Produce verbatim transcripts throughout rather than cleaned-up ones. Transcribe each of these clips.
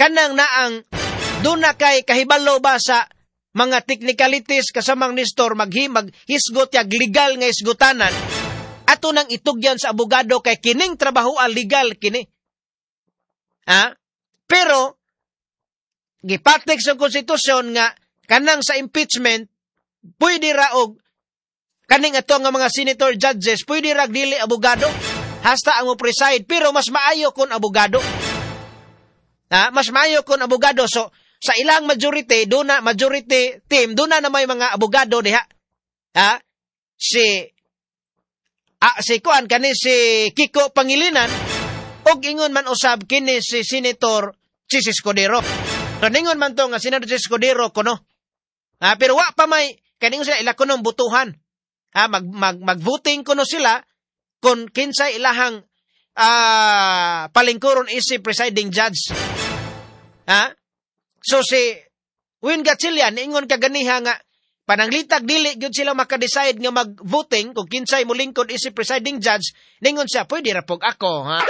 kanang naang doon na kay kahibalo ba sa mga technicalities kasamang Nestor maghi maghisgot yag legal nga isgutanan ato nang itugyan sa abogado kay kining trabaho legal kini. Ha? Pero gipatik sa konstitusyon nga kanang sa impeachment pwede ra og kaning ato nga mga senator judges pwede ra dili abogado hasta ang mo preside pero mas maayo kun abogado. Ha? Mas maayo kun abogado so sa ilang majority, doon na, majority team, doon na na may mga abogado diha. Ha? Si, ah, si Kuan, kani si Kiko Pangilinan, og ingon man usab, kini si Senator Chis Escudero. So, ningon man to nga, Senator Chis Escudero, kuno. Ha? Pero wa pa may, kaningon sila, ila kunong butuhan. Ha? Mag, mag, mag-voting kuno sila, kung kinsa ilahang uh, palingkuron isi presiding judge. Ha? So si Win Gatchalian, ingon kaganiha nga, pananglitag dili gyud sila makadecide nga mag-voting kung kinsay mo lingkod isi presiding judge, ningon siya, pwede rapog ako, ha?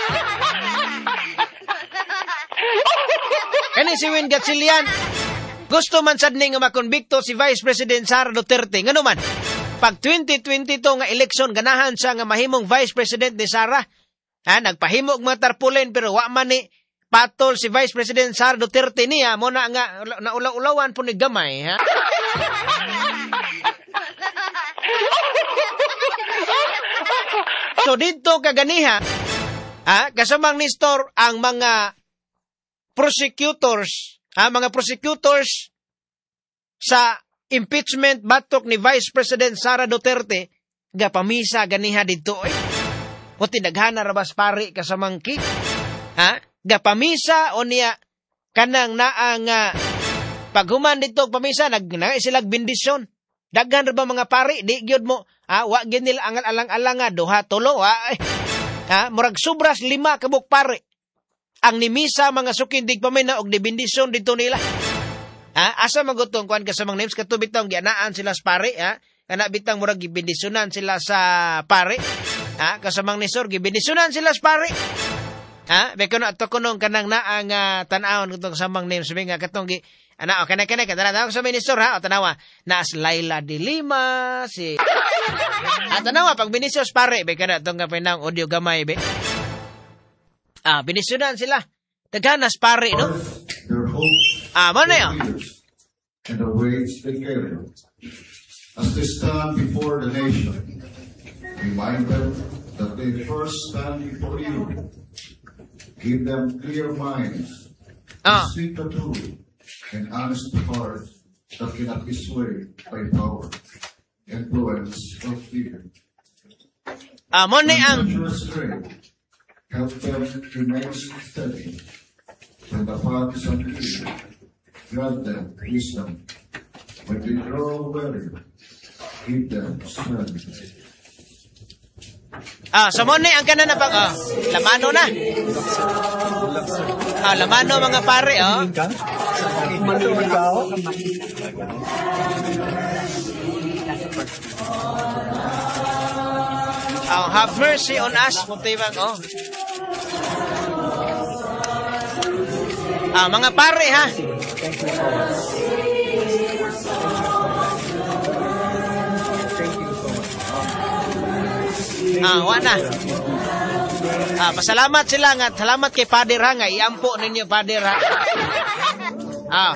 Kani si Win Gatchalian, gusto man sad ni nga makonbikto si Vice President Sara Duterte. Ngano man, pag twenty twenty-two nga election, ganahan siya nga mahimong Vice President ni Sara. Ha, nagpahimo og mga tarpulin, pero wa man ni patol si Vice President Sara Duterte niya, mo na nga, naulaw-ulawan po ni gamay, ha? So, dito kaganiha, ha, kasamang Nestor, ang mga prosecutors, ha, mga prosecutors sa impeachment batok ni Vice President Sara Duterte, gapamisa ganiha dito, eh. O tinaghana rabas pari kasamang ki, ha? Gapamisa o niya kanang naang uh, paghuman dito pamisa nag silag bendisyon daghan ra ba mga pari di gyud mo ha wa gyud nila angal alang-alang nga duha tulo ha ha murag sobras lima kabuk pari ang nimisa mga sukindig pamina og di bendisyon dito nila ha asa magutong kuan ka sa mga names katubitong gianaan sila sa pari ha kana bitang murag gibendisyonan sila sa pari ha kasamang Nestor gibendisyonan sila sa pari. Ha, be kuno ato kunong kanang naang uh, tan-awon kutong samang names be nga katong gi ana o kana kana kada na sa minister ha o tanawa na Laila de Lima si at tanawa pag binisyos pare be kana tong kapinang audio gamay be ah binisyonan sila taganas pare no ah mo na yo and the ways they carry as they stand before the nation remind them that they first stand before you. Give them clear minds, ah. speak the truth, and honest hearts that cannot be swayed by power, influence, or fear. Ah, mo ni ang help them remain steady. When the path is unclear, grant them wisdom. When they grow weary, give them strength. Ah, sa mo ni ang kanan na pag ah, lamano na. Ah, lamano mga pare, oh. Oh, have mercy on us, mutibang, oh. Ah, mga pare, ha. Ah, wala. Ah, pasalamat sila nga, salamat kay Pader ha, nga iampo ninyo Pader ha. Ah.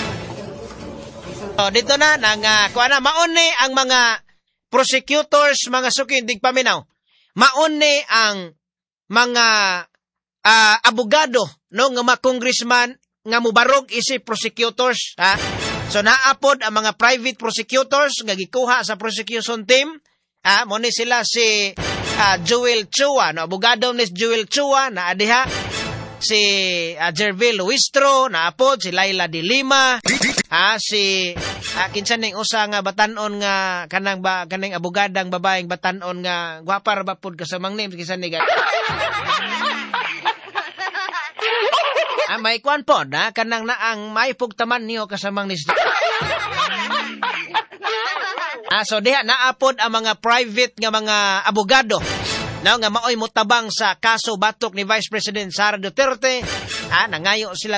So, dito na, nang, uh, kuha na, mauni ang mga prosecutors, mga sukindig paminaw. Mauni ang mga uh, abogado, no, nga mga congressman, nga mubarog isi prosecutors, ha. So, naapod ang mga private prosecutors, nga gikuha sa prosecution team, ha, mo ni sila si uh, Joel Chua, no, abogado ni Joel Chua, na adiha, si uh, Jervil Luistro, na apod, si Laila de Lima, ha, si, uh, kinsa ning usa nga batanon nga, kanang ba, kanang abogadang babaeng batanon nga, gwapar ba pod kasamang name, kinsa ni ga. Ah, may kwan pod, ha, kanang naang may pugtaman niyo kasamang nis. Ah, so diha naapod ang mga private nga mga abogado no, nga maoy motabang sa kaso batok ni Vice President Sara Duterte. Ah, nangayo sila